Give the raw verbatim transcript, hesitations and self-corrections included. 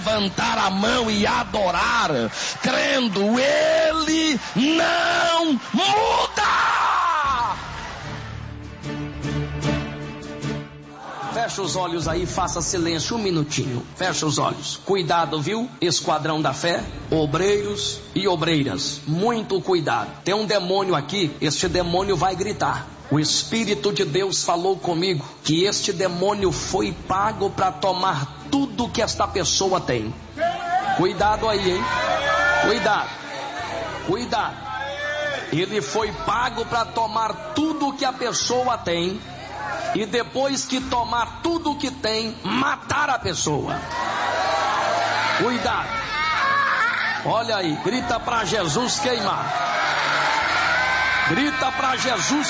levantar a mão e adorar, crendo, ele não muda. Fecha os olhos aí, faça silêncio um minutinho. Fecha os olhos. Cuidado, viu? Esquadrão da Fé, obreiros e obreiras. Muito cuidado. Tem um demônio aqui, este demônio vai gritar. O Espírito de Deus falou comigo que este demônio foi pago para tomar tudo que esta pessoa tem. Cuidado aí, hein? Cuidado. Cuidado. Ele foi pago para tomar tudo que a pessoa tem. E depois que tomar tudo que tem, matar a pessoa. Cuidado. Olha aí, grita para Jesus queimar. Grita para Jesus